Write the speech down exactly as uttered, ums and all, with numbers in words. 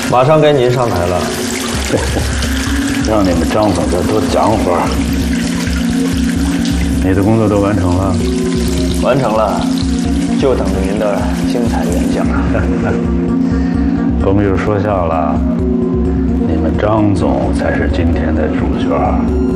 马上该您上台了。 让你们张总再多讲会儿。你的工作都完成了？ 完成了，就等着您的精彩演讲。 风雨说笑了，你们张总才是今天的主角。